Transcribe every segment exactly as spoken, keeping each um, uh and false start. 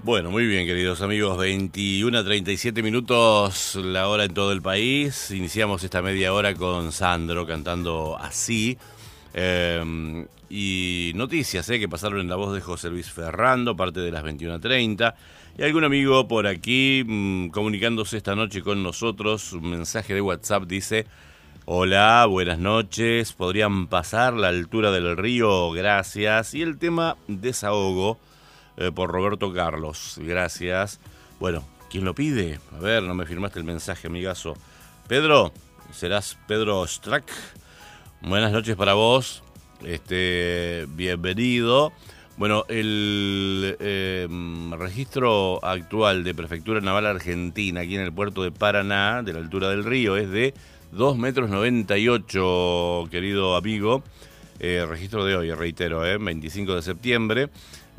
Bueno, muy bien, queridos amigos, veintiuno a treinta y siete minutos la hora en todo el país. Iniciamos esta media hora con Sandro cantando Así. Eh, y noticias eh, que pasaron en la voz de José Luis Ferrando, parte de las veintiuno a treinta. Y algún amigo por aquí mmm, comunicándose esta noche con nosotros. Un mensaje de WhatsApp dice: hola, buenas noches, ¿podrían pasar la altura del río? Gracias. Y el tema desahogo eh, por Roberto Carlos, gracias. Bueno, ¿quién lo pide? A ver, no me firmaste el mensaje, amigazo. Pedro, ¿serás Pedro Strack? Buenas noches para vos, este, bienvenido. Bueno, el eh, registro actual de Prefectura Naval Argentina aquí en el puerto de Paraná, de la altura del río, es de dos metros noventa y ocho, querido amigo. Eh, registro de hoy, reitero, eh, veinticinco de septiembre,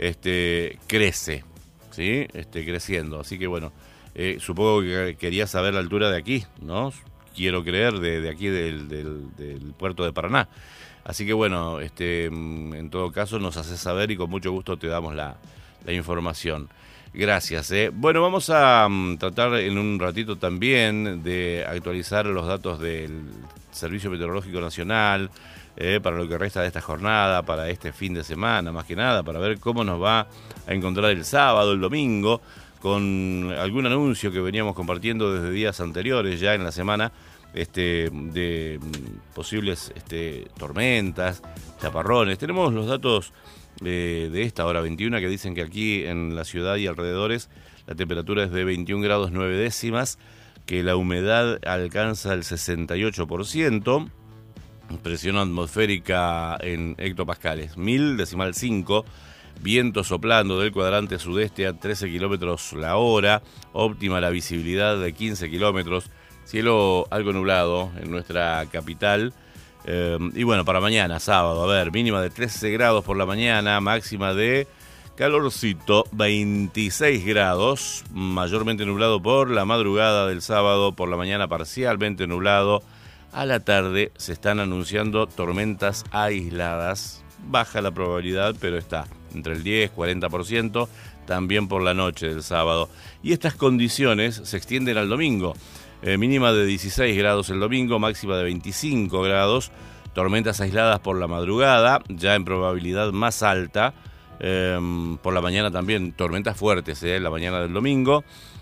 este, crece, ¿sí? Este, creciendo. Así que bueno, eh, supongo que querías saber la altura de aquí, ¿no? Quiero creer, de, de aquí del, del, del puerto de Paraná. Así que bueno, este, en todo caso nos haces saber y con mucho gusto te damos la, la información. Gracias. Eh. Bueno, vamos a um, tratar en un ratito también de actualizar los datos del Servicio Meteorológico Nacional eh, para lo que resta de esta jornada, para este fin de semana, más que nada, para ver cómo nos va a encontrar el sábado, el domingo, con algún anuncio que veníamos compartiendo desde días anteriores ya en la semana, este de posibles este, tormentas, chaparrones. Tenemos los datos eh, de esta hora veintiuno que dicen que aquí en la ciudad y alrededores la temperatura es de veintiún grados nueve décimas, que la humedad alcanza el sesenta y ocho por ciento, presión atmosférica en hectopascales mil decimal cinco, viento soplando del cuadrante sudeste a trece kilómetros la hora, óptima la visibilidad de quince kilómetros, cielo algo nublado en nuestra capital. Eh, y bueno, para mañana, sábado, a ver, mínima de trece grados por la mañana, máxima de calorcito, veintiséis grados, mayormente nublado por la madrugada del sábado, por la mañana parcialmente nublado. A la tarde se están anunciando tormentas aisladas, baja la probabilidad, pero está entre el diez y cuarenta por ciento, también por la noche del sábado. Y estas condiciones se extienden al domingo. Eh, mínima de dieciséis grados el domingo, máxima de veinticinco grados, tormentas aisladas por la madrugada, ya en probabilidad más alta, eh, por la mañana también tormentas fuertes, eh, la mañana del domingo,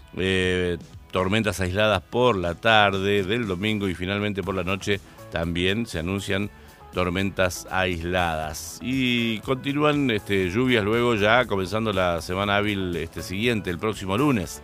eh, tormentas aisladas por la tarde del domingo y finalmente por la noche también se anuncian tormentas aisladas. Y continúan este, lluvias luego ya comenzando la semana hábil este, siguiente, el próximo lunes.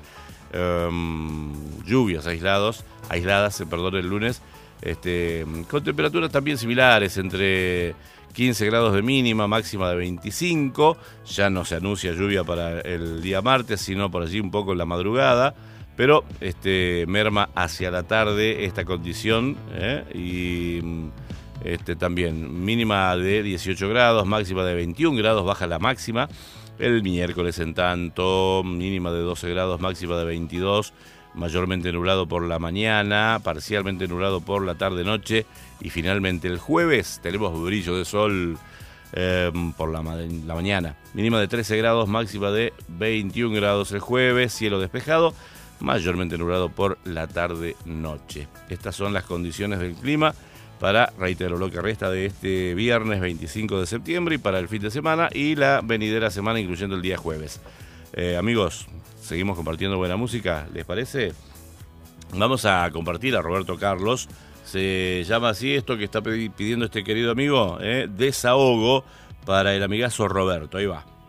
Um, lluvias aislados, aisladas, perdón, el lunes, este, con temperaturas también similares, entre quince grados de mínima, máxima de veinticinco. Ya no se anuncia lluvia para el día martes, sino por allí un poco en la madrugada, pero este, merma hacia la tarde esta condición, ¿eh? y este, también mínima de dieciocho grados, máxima de veintiún grados, baja la máxima. El miércoles, en tanto, mínima de doce grados, máxima de veintidós, mayormente nublado por la mañana, parcialmente nublado por la tarde-noche, y finalmente el jueves tenemos brillo de sol eh, por la, ma- la mañana. Mínima de trece grados, máxima de veintiún grados el jueves, cielo despejado, mayormente nublado por la tarde-noche. Estas son las condiciones del clima para, reitero, lo que resta de este viernes veinticinco de septiembre y para el fin de semana y la venidera semana, incluyendo el día jueves. Eh, amigos, seguimos compartiendo buena música, ¿les parece? Vamos a compartir a Roberto Carlos. Se llama así esto que está pidiendo este querido amigo, eh, Desahogo, para el amigazo Roberto. Ahí va.